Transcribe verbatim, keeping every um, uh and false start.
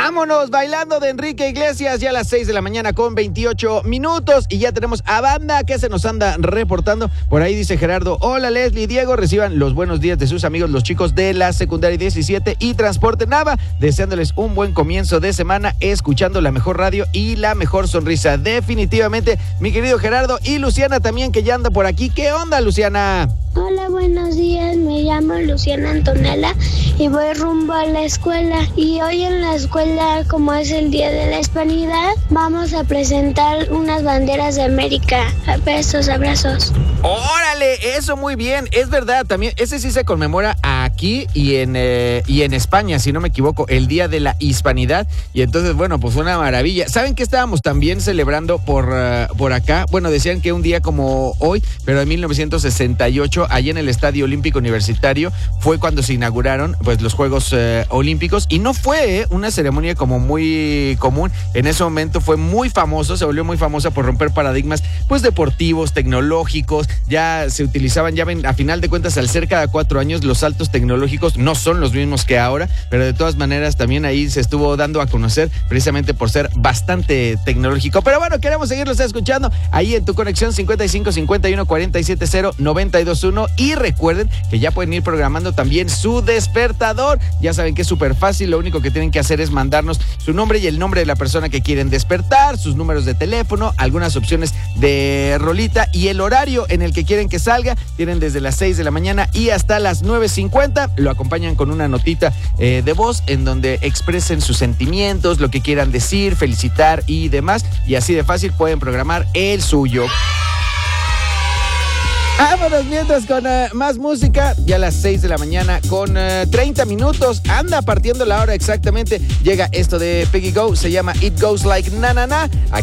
Vámonos bailando de Enrique Iglesias, ya a las seis de la mañana con veintiocho minutos y ya tenemos a banda que se nos anda reportando. Por ahí dice Gerardo, hola Leslie y Diego, reciban los buenos días de sus amigos los chicos de la secundaria diecisiete y Transporte Nava, deseándoles un buen comienzo de semana, escuchando la mejor radio y la mejor sonrisa. Definitivamente, mi querido Gerardo, y Luciana también que ya anda por aquí. ¿Qué onda, Luciana? Hola, buenos días, me llamo Luciana Antonella y voy rumbo a la escuela. Y hoy en la escuela, como es el Día de la Hispanidad, vamos a presentar unas banderas de América. Besos, abrazos. ¡Órale! Eso muy bien, es verdad, también ese sí se conmemora aquí y en, eh, y en España, si no me equivoco, el Día de la Hispanidad. Y entonces, bueno, pues una maravilla. ¿Saben qué estábamos también celebrando por, uh, por acá? Bueno, decían que un día como hoy, pero en mil novecientos sesenta y ocho, allí en el Estadio Olímpico Universitario, fue cuando se inauguraron pues los Juegos uh, Olímpicos, y no fue eh, una ceremonia como muy común. En ese momento fue muy famoso, se volvió muy famosa por romper paradigmas pues deportivos, tecnológicos. Ya se utilizaban, ya ven, a final de cuentas, al ser cada cuatro años, los saltos tecnológicos no son los mismos que ahora, pero de todas maneras también ahí se estuvo dando a conocer precisamente por ser bastante tecnológico. Pero bueno, queremos seguirlos escuchando ahí en tu conexión cincuenta y cinco cincuenta y uno cuarenta y siete cero noventa y dos uno, y recuerden que ya pueden ir programando también su despertador. Ya saben que es súper fácil, lo único que tienen que hacer es mandarnos su nombre y el nombre de la persona que quieren despertar, sus números de teléfono, algunas opciones de rolita y el horario en el que quieren que salga. Tienen desde las seis de la mañana y hasta las nueve cincuenta. Lo acompañan con una notita eh, de voz en donde expresen sus sentimientos, lo que quieran decir, felicitar y demás. Y así de fácil pueden programar el suyo. Vámonos mientras con uh, más música. Ya a las seis de la mañana con uh, treinta minutos. Anda partiendo la hora exactamente. Llega esto de Peggy Go. Se llama It Goes Like Na Na Na.